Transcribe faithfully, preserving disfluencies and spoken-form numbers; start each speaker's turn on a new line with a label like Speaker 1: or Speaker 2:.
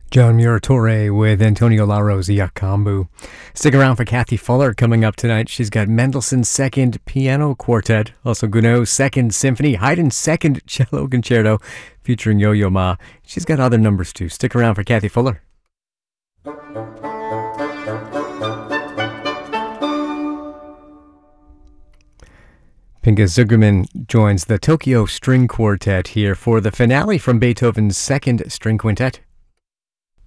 Speaker 1: John Muratore with Antonio La Rosia Kambu. Stick around for Kathy Fuller coming up tonight. She's got Mendelssohn's Second Piano Quartet, also Gounod's Second Symphony, Haydn's Second Cello Concerto featuring Yo-Yo Ma. She's got other numbers too. Stick around for Kathy Fuller. Pinga Zugerman joins the Tokyo String Quartet here for the finale from Beethoven's Second String Quintet.